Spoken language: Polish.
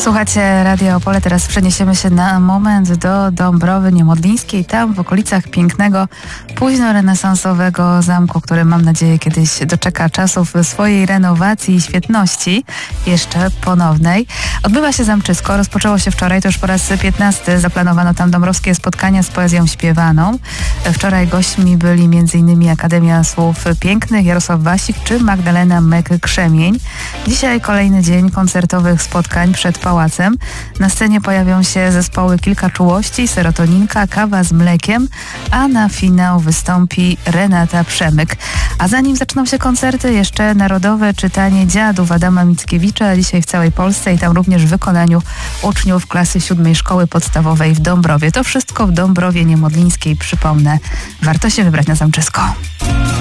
Słuchacie Radio Opole, teraz przeniesiemy się na moment do Dąbrowy Niemodlińskiej, tam w okolicach pięknego, późnorenesansowego zamku, który mam nadzieję kiedyś doczeka czasów swojej renowacji i świetności, jeszcze ponownej. Odbywa się zamczysko, rozpoczęło się wczoraj, to już po raz 15 zaplanowano tam dąbrowskie spotkania z poezją śpiewaną. Wczoraj gośćmi byli m.in. Akademia Słów Pięknych, Jarosław Wasik czy Magdalena Mek-Krzemień. Dzisiaj kolejny dzień koncertowych spotkań przed Pałacem. Na scenie pojawią się zespoły Kilka Czułości, Serotoninka, Kawa z mlekiem, a na finał wystąpi Renata Przemyk. A zanim zaczną się koncerty, jeszcze narodowe czytanie Dziadów Adama Mickiewicza, dzisiaj w całej Polsce i tam również w wykonaniu uczniów klasy 7 Szkoły Podstawowej w Dąbrowie. To wszystko w Dąbrowie Niemodlińskiej, przypomnę. Warto się wybrać na zamczysko.